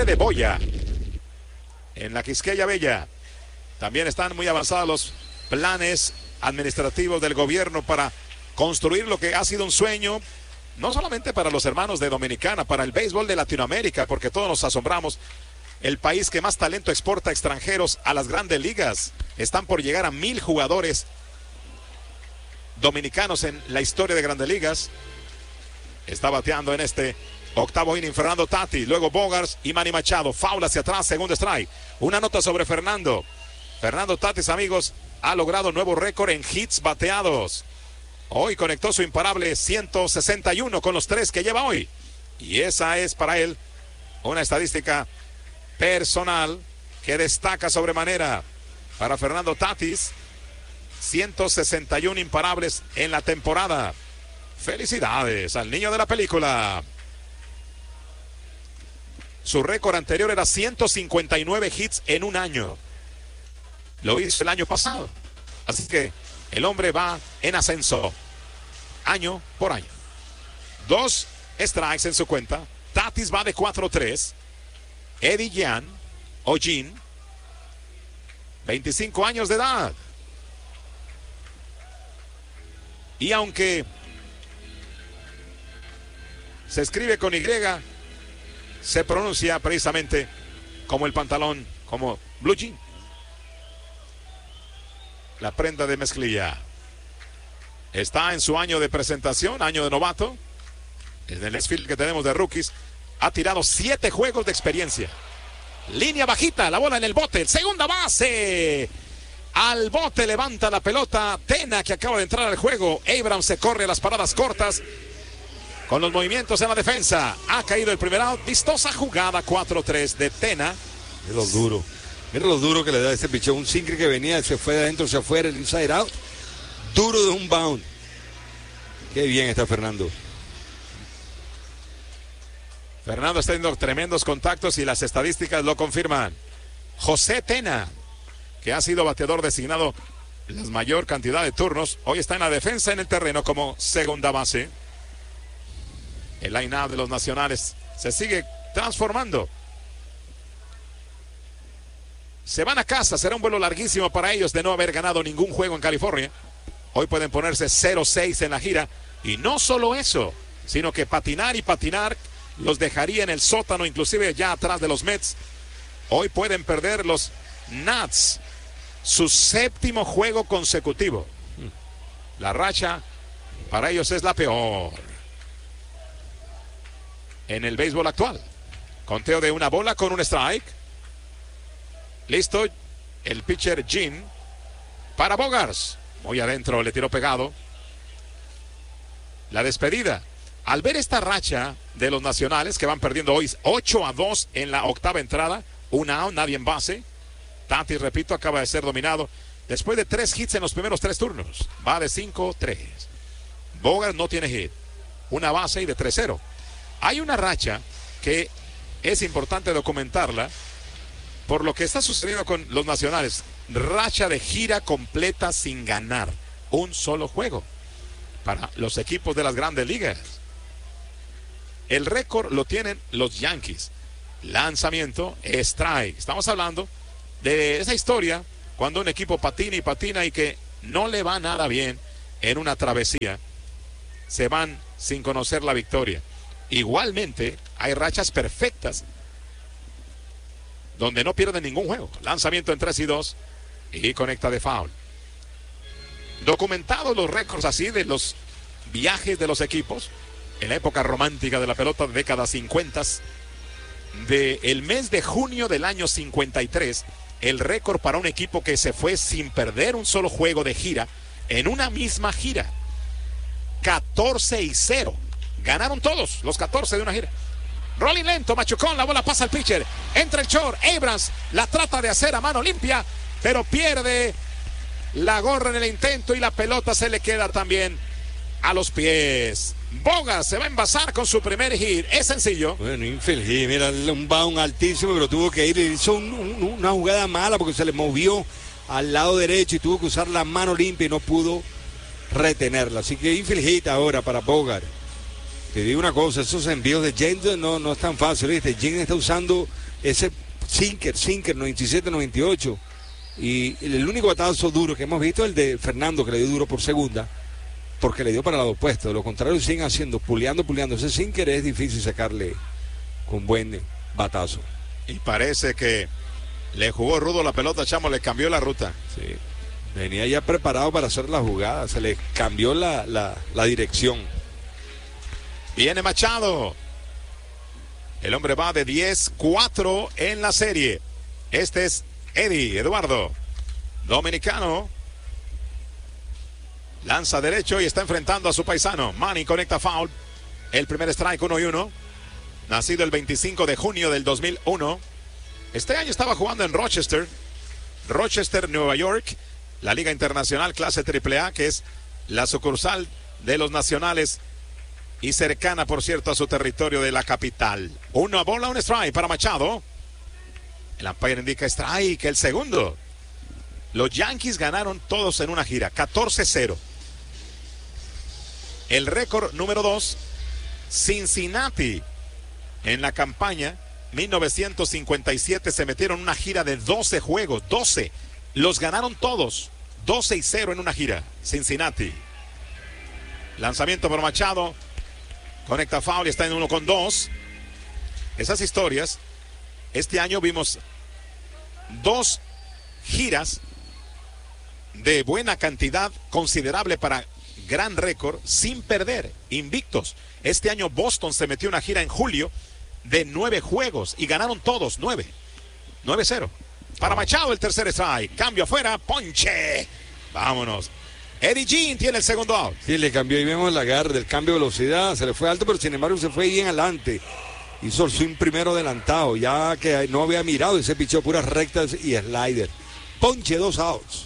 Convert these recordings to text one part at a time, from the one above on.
Valle de Boya, en la Quisqueya Bella. También están muy avanzados los planes administrativos del gobierno para construir lo que ha sido un sueño, no solamente para los hermanos de Dominicana, para el béisbol de Latinoamérica, porque todos nos asombramos. El país que más talento exporta extranjeros a las grandes ligas. Están por llegar a 1,000 jugadores dominicanos en la historia de grandes ligas. Está bateando en este octavo inning Fernando Tatis, luego Bogaerts y Manny Machado. Foul hacia atrás, segundo strike. Una nota sobre Fernando. Fernando Tatis, amigos, ha logrado nuevo récord en hits bateados. Hoy conectó su imparable 161 con los 3 que lleva hoy. Y esa es para él una estadística personal que destaca sobremanera para Fernando Tatis. 161 imparables en la temporada. Felicidades al niño de la película. Su récord anterior era 159 hits en un año. Lo hizo el año pasado. Así que el hombre va en ascenso año por año. 2 strikes en su cuenta. Tatis va de 4-3. Eddie Yan, o Jean, 25 años de edad. Y aunque se escribe con Y, se pronuncia precisamente como el pantalón, como blue jean. La prenda de mezclilla. Está en su año de presentación, año de novato. En el desfile que tenemos de rookies, ha tirado 7 juegos de experiencia. Línea bajita, la bola en el bote, segunda base. Al bote levanta la pelota Tena, que acaba de entrar al juego. Abrams se corre a las paradas cortas con los movimientos en la defensa. Ha caído el primer out. Vistosa jugada 4-3 de Tena. Mira lo duro que le da ese pichón. Un sinker que venía, se fue de adentro, se afuera, el inside out. Duro de un bound. Qué bien está Fernando. Fernando está teniendo tremendos contactos y las estadísticas lo confirman. José Tena, que ha sido bateador designado la mayor cantidad de turnos, hoy está en la defensa en el terreno como segunda base. El line-up de los nacionales se sigue transformando. Se van a casa, será un vuelo larguísimo para ellos de no haber ganado ningún juego en California. Hoy pueden ponerse 0-6 en la gira. Y no solo eso, sino que patinar y patinar los dejaría en el sótano, inclusive ya atrás de los Mets. Hoy pueden perder los Nats su 7º juego consecutivo. La racha para ellos es la peor en el béisbol actual. Conteo de una bola con un strike. Listo el pitcher Jean para Bogaerts. Muy adentro, le tiró pegado. La despedida. Al ver esta racha de los nacionales que van perdiendo hoy 8-2 en la octava entrada, una out, nadie en base. Tatis, repito, acaba de ser dominado después de 3 hits en los primeros 3 turnos. Va de 5-3. Bogaerts no tiene hit. Una base y de 3-0. Hay una racha que es importante documentarla por lo que está sucediendo con los nacionales. Racha de gira completa sin ganar un solo juego para los equipos de las grandes ligas. El récord lo tienen los Yankees. Lanzamiento, strike. Estamos hablando de esa historia cuando un equipo patina y patina y que no le va nada bien en una travesía. Se van sin conocer la victoria. Igualmente hay rachas perfectas donde no pierden ningún juego. Lanzamiento en 3-2 y conecta de foul. Documentados los récords así de los viajes de los equipos en la época romántica de la pelota de décadas 50, del mes de junio del año 53, el récord para un equipo que se fue sin perder un solo juego de gira en una misma gira. 14-0. Ganaron todos los 14 de una gira. Rolling lento, machucón, la bola pasa al pitcher. Entra el short, Abrams la trata de hacer a mano limpia, pero pierde la gorra en el intento y la pelota se le queda también a los pies. Bogaerts se va a envasar con su primer hit. Es sencillo. Bueno, infeliz. Mira, un bound altísimo, pero tuvo que ir. Hizo una jugada mala porque se le movió al lado derecho y tuvo que usar la mano limpia y no pudo retenerla. Así que infeliz ahora para Bogaerts. Te digo una cosa, esos envíos de James no es tan fácil, ¿viste? James está usando ese sinker 97-98. Y el único batazo duro que hemos visto es el de Fernando, que le dio duro por segunda, porque le dio para el lado opuesto. De lo contrario, siguen haciendo, puleando. Ese sinker es difícil sacarle con buen batazo. Y parece que le jugó rudo la pelota, Chamo, le cambió la ruta. Sí. Venía ya preparado para hacer la jugada, se le cambió la dirección. Viene Machado. El hombre va de 10-4 en la serie. Este es Eddie Eduardo, dominicano. Lanza derecho y está enfrentando a su paisano. Manny conecta foul. El primer strike, 1-1. Nacido el 25 de junio del 2001. Este año estaba jugando en Rochester, Nueva York. La Liga Internacional Clase AAA, que es la sucursal de los nacionales y cercana, por cierto, a su territorio de la capital. Una bola, un strike para Machado. El umpire indica strike, el segundo. Los Yankees ganaron todos en una gira, 14-0. El récord número 2, Cincinnati, en la campaña 1957 se metieron en una gira de 12 juegos, 12. Los ganaron todos, 12-0 en una gira, Cincinnati. Lanzamiento por Machado, conecta foul y está en 1-2. Esas historias, este año vimos 2 giras de buena cantidad, considerable para gran récord, sin perder, invictos. Este año Boston se metió una gira en julio de 9 juegos y ganaron todos, 9-0. Para Machado el tercer strike, cambio afuera, ponche. Vámonos. Eddie Jean tiene el segundo out. Sí, le cambió, y vemos el agarre del cambio de velocidad, se le fue alto, pero sin embargo se fue bien adelante. Hizo el swing primero adelantado, ya que no había mirado y se pichó puras rectas y slider. Ponche, 2 outs.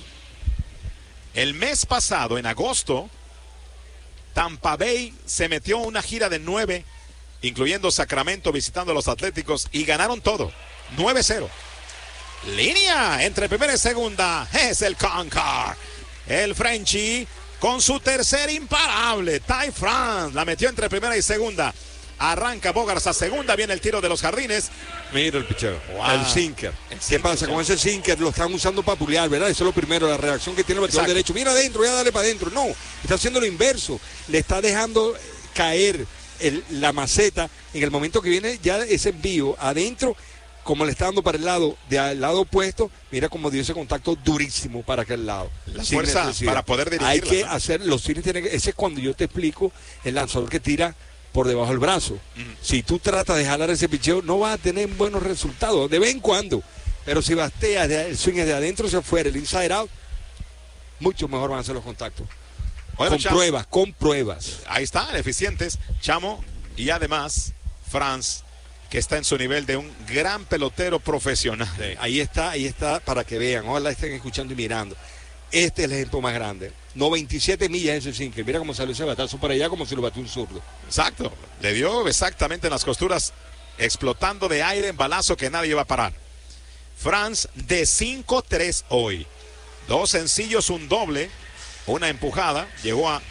El mes pasado, en agosto, Tampa Bay se metió una gira de 9, incluyendo Sacramento, visitando a los Atléticos, y ganaron todo, 9-0. Línea entre primera y segunda, es el Concar. El Frenchie con su tercer imparable, Ty France, la metió entre primera y segunda. Arranca Bogaerts a segunda, viene el tiro de los jardines. Mira el picheo, wow. El sinker. ¿Qué pasa con ese sinker? Lo están usando para pulear, ¿verdad? Eso es lo primero, la reacción que tiene el bateador derecho. Mira adentro, ya dale para adentro. No, está haciendo lo inverso. Le está dejando caer la maceta en el momento que viene ya ese envío adentro, como le está dando para el lado opuesto. Mira cómo dio ese contacto durísimo para aquel lado. La fuerza para poder dirigirla. Hay que hacer, los cines tienen que, ese es cuando yo te explico el lanzador que tira por debajo del brazo. Si tú tratas de jalar ese picheo, no vas a tener buenos resultados, de vez en cuando. Pero si bateas, el swing es de adentro hacia afuera, el inside out, mucho mejor van a ser los contactos. Bueno, con pruebas. Ahí están, eficientes, Chamo, y además, France, que está en su nivel de un gran pelotero profesional. Sí, ahí está, para que vean, ojalá estén escuchando y mirando. Este es el ejemplo más grande. 97 millas ese sinker. Mira cómo salió ese batazo para allá, como si lo batió un zurdo. Exacto. Le dio exactamente en las costuras, explotando de aire en balazo que nadie iba a parar. France de 5-3 hoy. 2 sencillos, un doble, una empujada. Llegó a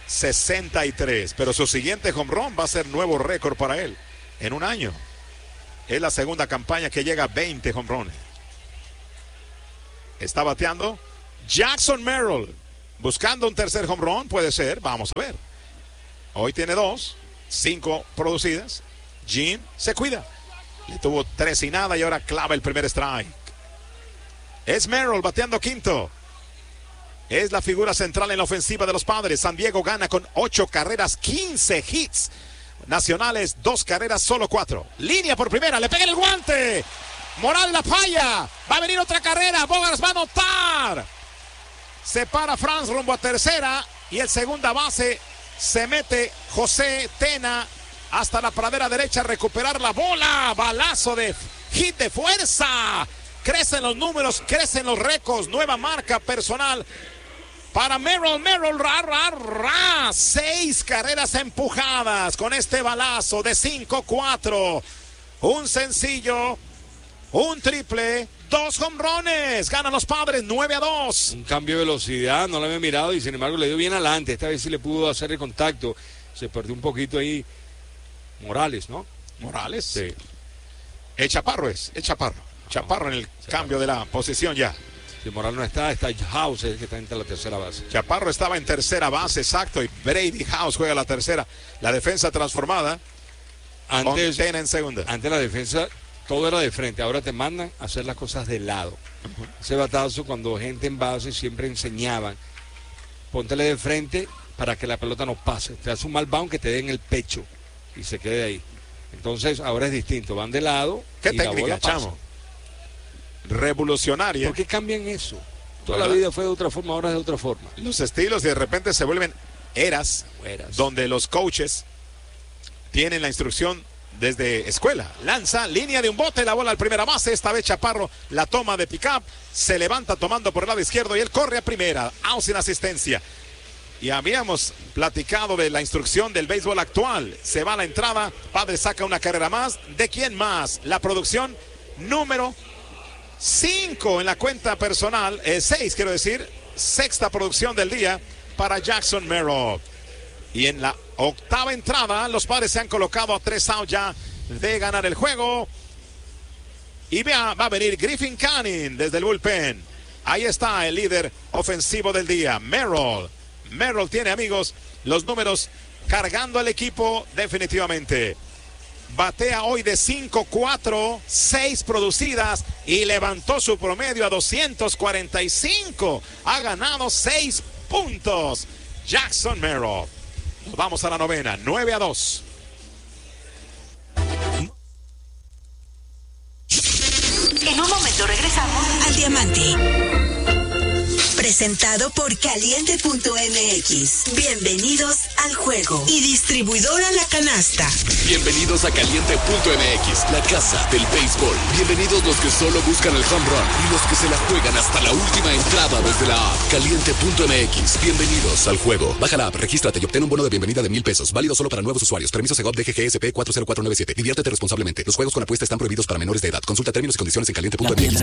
63. Pero su siguiente home run va a ser nuevo récord para él en un año. Es la segunda campaña que llega a 20 home runs. Está bateando Jackson Merrill, buscando un tercer home run, puede ser, vamos a ver. Hoy tiene 2, 5 producidas. Jean se cuida. Le tuvo 3 y nada y ahora clava el primer strike. Es Merrill bateando quinto. Es la figura central en la ofensiva de los Padres. San Diego gana con 8 carreras, 15 hits. Nacionales, 2 carreras, solo 4. Línea por primera, le pega el guante. Morales la falla. Va a venir otra carrera. Bogaerts va a anotar. Se para France rumbo a tercera y el segunda base se mete José Tena hasta la pradera derecha a recuperar la bola. Balazo de hit de fuerza. Crecen los números, crecen los récords. Nueva marca personal para Merrill. 6 carreras empujadas con este balazo de 5-4. Un sencillo, un triple, 2 home runs. Ganan los Padres 9-2. Un cambio de velocidad, no lo había mirado y sin embargo le dio bien adelante. Esta vez sí le pudo hacer el contacto. Se perdió un poquito ahí Morales, ¿no? Morales. Sí. El Chaparro. Chaparro en el cambio de la posición ya. Si Morales no está House, el que está en la tercera base. Chaparro estaba en tercera base, exacto, y Brady House juega la tercera. La defensa transformada. Antes en segunda. Antes la defensa, todo era de frente. Ahora te mandan a hacer las cosas de lado. Ese batazo, cuando gente en base siempre enseñaban, póntele de frente para que la pelota no pase. Te hace un mal bound que te dé en el pecho y se quede ahí. Entonces ahora es distinto, van de lado. ¿Qué y técnica, la bola pasa. chamo? Revolucionaria. ¿Por qué cambian eso? Toda ¿Verdad? la vida fue de otra forma, ahora es de otra forma. Los estilos de repente se vuelven eras. Donde los coaches tienen la instrucción desde escuela. Lanza, línea de un bote, la bola al primera base. Esta vez Chaparro la toma de pick-up. Se levanta tomando por el lado izquierdo y él corre a primera. Out sin asistencia. Y habíamos platicado de la instrucción del béisbol actual. Se va a la entrada. Padre saca una carrera más. ¿De quién más? La producción número 5 en la cuenta personal. 6 quiero decir. Sexta producción del día para Jackson Merrill. Y en la octava entrada, los Padres se han colocado a 3 outs ya de ganar el juego. Y va a venir Griffin Canning desde el bullpen. Ahí está el líder ofensivo del día, Merrill. Merrill tiene, amigos, los números cargando al equipo definitivamente. Batea hoy de 5-4, 6 producidas y levantó su promedio a 245. Ha ganado 6 puntos. Jackson Merrill. Vamos a la novena, 9-2. En un momento regresamos al Diamante. Presentado por Caliente.mx. Bienvenidos al juego. Y distribuidora La Canasta. Bienvenidos a Caliente.mx, la casa del béisbol. Bienvenidos los que solo buscan el home run y los que se la juegan hasta la última entrada desde la app. Caliente.mx. Bienvenidos al juego. Baja la app, regístrate y obtén un bono de bienvenida de $1,000. Válido solo para nuevos usuarios. Permiso Segov DGGSP 40497. Diviértete responsablemente. Los juegos con apuesta están prohibidos para menores de edad. Consulta términos y condiciones en Caliente.mx.